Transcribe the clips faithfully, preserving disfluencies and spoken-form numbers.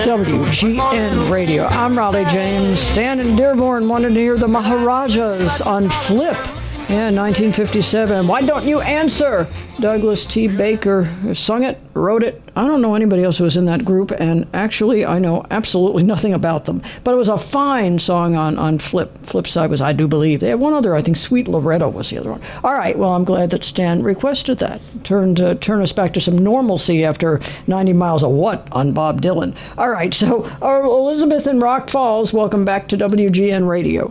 W G N Radio. I'm Raleigh James. Stan in Dearborn wanted to hear the Maharajas on Flip. Yeah, nineteen fifty-seven. Why don't you answer? Douglas T. Baker sung it, wrote it. I don't know anybody else who was in that group, and actually I know absolutely nothing about them. But it was a fine song on, on Flip. Flip side was I Do Believe. They had one other, I think Sweet Loretto was the other one. All right, well, I'm glad that Stan requested that. Turned, uh, turn us back to some normalcy after ninety miles of what on Bob Dylan. All right, so uh, Elizabeth in Rock Falls, welcome back to W G N Radio.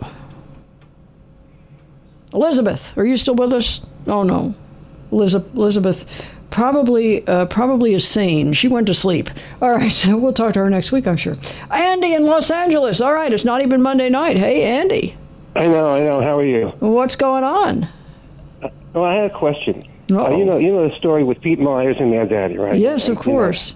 Elizabeth, are you still with us? Oh, no. Elizabeth, Elizabeth probably uh, probably is sane. She went to sleep. All right, so we'll talk to her next week, I'm sure. Andy in Los Angeles. All right, it's not even Monday night. Hey, Andy. I know, I know. How are you? What's going on? Uh, well, I had a question. Uh, you know, you know the story with Pete Myers and Mad Daddy, right? Yes, of course.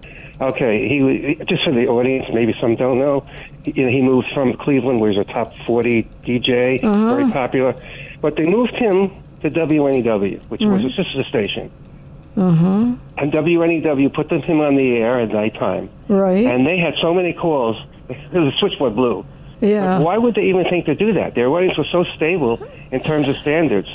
Okay, he just for the audience, maybe some don't know. You know, he moved from Cleveland, where he's a top forty D J, uh-huh. very popular. But they moved him to W N E W, which mm-hmm. was a sister station. Uh-huh. And W N E W put him on the air at nighttime. Right. And they had so many calls, the switchboard blew. Yeah. But why would they even think to do that? Their audience was so stable in terms of standards.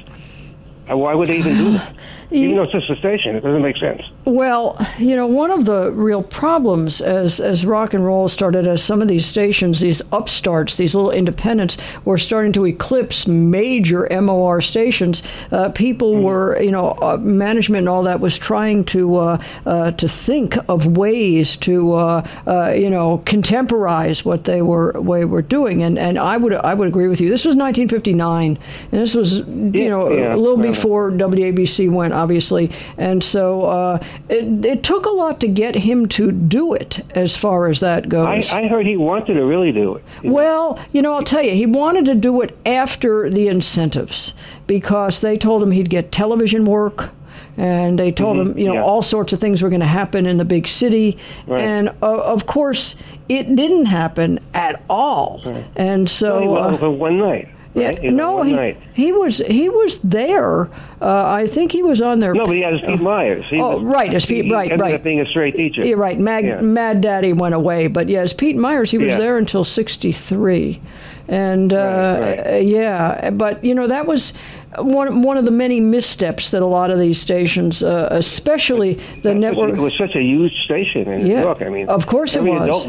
Why would they even do that? Even though it's just a station, it doesn't make sense. Well, you know, one of the real problems as as rock and roll started, as some of these stations, these upstarts, these little independents, were starting to eclipse major M O R stations. Uh, people mm-hmm. were, you know, uh, management and all that was trying to uh, uh, to think of ways to, uh, uh, you know, contemporize what they were what they were doing. And and I would I would agree with you. This was nineteen fifty-nine, and this was, you yeah, know, yeah, a little right. before W A B C went, obviously. And so uh, it, it took a lot to get him to do it, as far as that goes. I, I heard he wanted to really do it. Well, know? you know, I'll tell you, he wanted to do it after the incentives, because they told him he'd get television work. And they told mm-hmm. him, you know, yeah. all sorts of things were going to happen in the big city. Right. And, uh, of course, it didn't happen at all. Right. And so... Well, uh, for one night. Yeah, right? You know, no, one he, night. he was he was there. Uh, I think he was on there. No, but he had Pete Myers. He oh, was, right, as Pete, he right, ended right. up being a straight teacher. Yeah, right. Mad, yeah. Mad Daddy went away, but yes, Pete Myers. He was yeah. there until sixty-three, and uh, right, right. yeah, but you know that was one one of the many missteps that a lot of these stations, uh, especially the That network. Was, it was such a huge station in yeah, New York. I mean, of course it every was. Adult